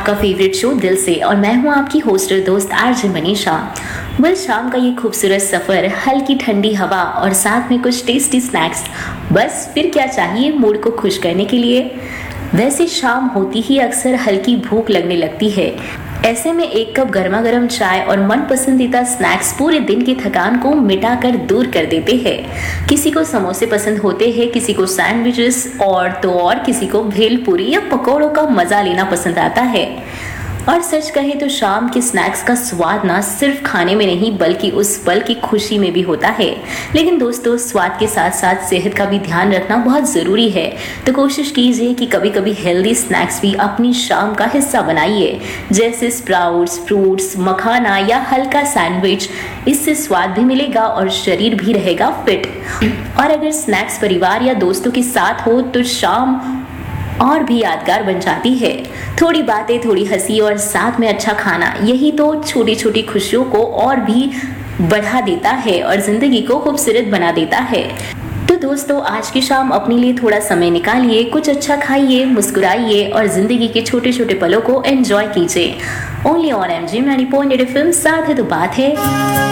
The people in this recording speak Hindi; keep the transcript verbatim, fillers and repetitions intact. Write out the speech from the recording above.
आपका फेवरेट शो दिल से और मैं हूं आपकी होस्टर दोस्त आरजे मनीषा। बस शाम का ये खूबसूरत सफर, हल्की ठंडी हवा और साथ में कुछ टेस्टी स्नैक्स, बस फिर क्या चाहिए मूड को खुश करने के लिए। वैसे शाम होती ही अक्सर हल्की भूख लगने लगती है। ऐसे में एक कप गर्मा गर्म चाय और मन पसंदीदा स्नैक्स पूरे दिन की थकान को मिटाकर दूर कर देते हैं। किसी को समोसे पसंद होते हैं, किसी को सैंडविचेस और तो और किसी को भेलपूरी या पकौड़ों का मजा लेना पसंद आता है। और सच कहे तो शाम के स्नैक्स का स्वाद ना सिर्फ खाने में नहीं बल्कि उस पल की खुशी में भी होता है। लेकिन दोस्तों, स्वाद के साथ साथ सेहत का भी ध्यान रखना बहुत ज़रूरी है। तो कोशिश कीजिए कि कभी कभी हेल्दी स्नैक्स भी अपनी शाम का हिस्सा बनाइए, जैसे स्प्राउट्स, फ्रूट्स, मखाना या हल्का सैंडविच। इससे स्वाद भी मिलेगा और शरीर भी रहेगा फिट। और अगर स्नैक्स परिवार या दोस्तों के साथ हो तो शाम और भी यादगार बन जाती है। थोड़ी बातें, थोड़ी हंसी और साथ में अच्छा खाना, यही तो छोटी छोटी खुशियों को और भी बढ़ा देता है और जिंदगी को खूबसूरत बना देता है। तो दोस्तों, आज की शाम अपने लिए थोड़ा समय निकालिए, कुछ अच्छा खाइए, मुस्कुराइए और जिंदगी के छोटे छोटे पलों को एंजॉय कीजिए। Only on M G ninety point eight F M, साथ है तो बात है।